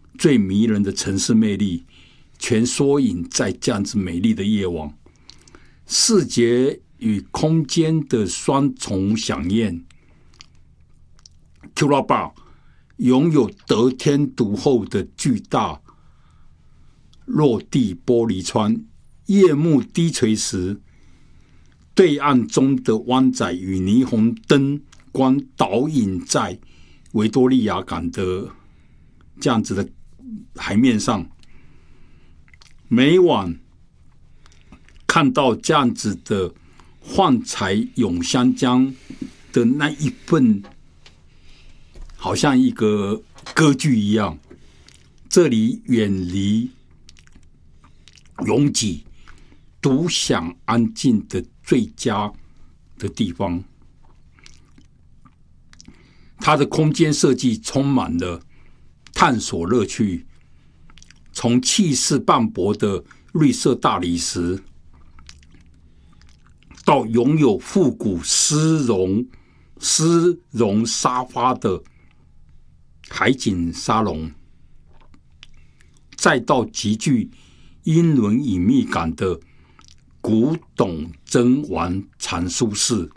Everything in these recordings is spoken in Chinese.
最迷人的城市魅力，全缩影在这样子美丽的夜晚，视觉与空间的双重响应。Kura Bar 拥有得天独厚的巨大落地玻璃窗，夜幕低垂时，对岸中的湾仔与霓虹灯光倒影在维多利亚港的这样子的海面上。每晚看到这样子的幻彩涌香江的那一份，好像一个歌剧一样。这里远离拥挤，独享安静的最佳的地方。它的空间设计充满了探索乐趣，从气势磅礴的绿色大理石，到拥有复古丝绒沙发的海景沙龙，再到极具英伦隐秘感的古董珍玩藏书室，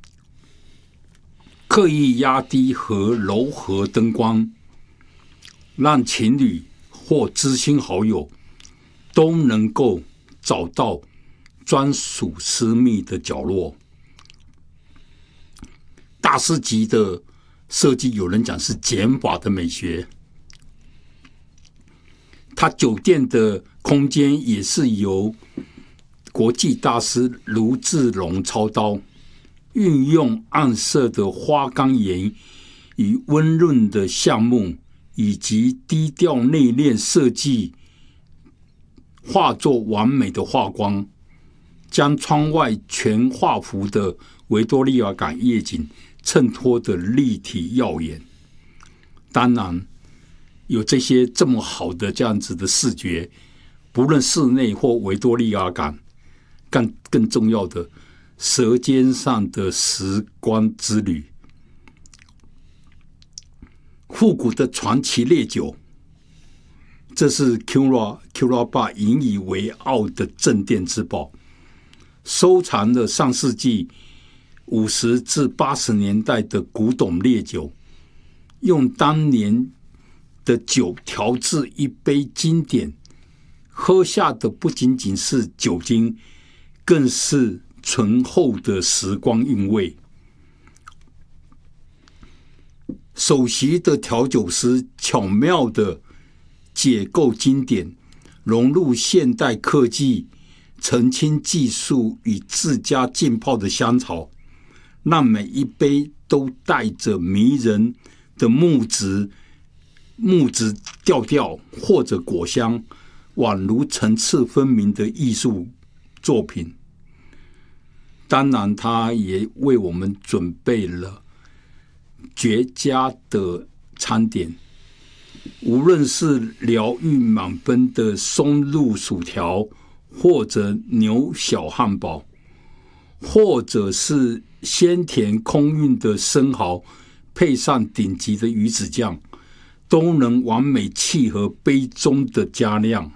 刻意压低和柔和灯光，让情侣或知心好友都能够找到专属私密的角落。大师级的设计，有人讲是减法的美学。它酒店的空间也是由国际大师卢志龙操刀，运用暗色的花岗岩与温润的橡木，以及低调内敛设计，化作完美的画光，将窗外全画幅的维多利亚港夜景衬托的立体耀眼。当然有这些这么好的这样子的视觉，不论室内或维多利亚港，更重要的舌尖上的时光之旅。复古的传奇烈酒，这是 Kura Bar 引以为傲的镇店之宝，收藏了上世纪50至80年代的古董烈酒，用当年的酒调制一杯经典，喝下的不仅仅是酒精，更是醇厚的时光韵味。首席的调酒师巧妙的解构经典，融入现代科技，澄清技术与自家浸泡的香草，让每一杯都带着迷人的木质调调或者果香，宛如层次分明的艺术作品。当然他也为我们准备了绝佳的餐点，无论是疗愈满分的松露薯条，或者牛小汉堡，或者是鲜甜空韵的生蚝，配上顶级的鱼子酱，都能完美契合杯中的佳酿。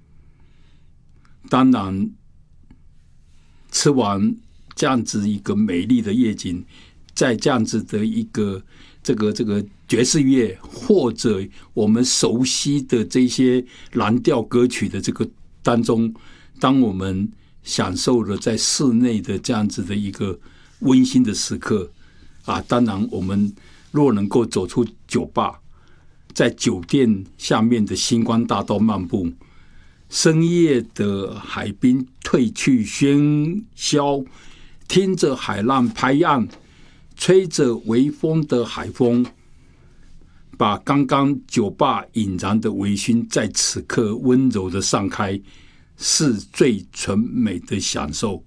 当然吃完这样子一个美丽的夜景，在这样子的一个这个爵士乐，或者我们熟悉的这些蓝调歌曲的这个当中，当我们享受了在室内的这样子的一个温馨的时刻啊，当然我们若能够走出酒吧，在酒店下面的星光大道漫步，深夜的海滨褪去喧嚣，听着海浪拍岸，吹着微风的海风，把刚刚酒吧引燃的微醺在此刻温柔的散开，是最纯美的享受。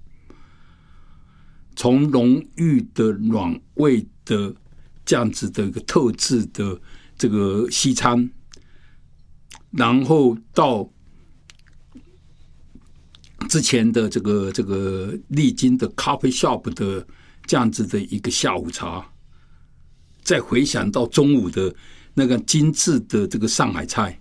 从浓郁的暖味的这样子的一个特制的这个西餐，然后到之前的这个历经的 coffee shop 的这样子的一个下午茶，再回想到中午的那个精致的这个上海菜，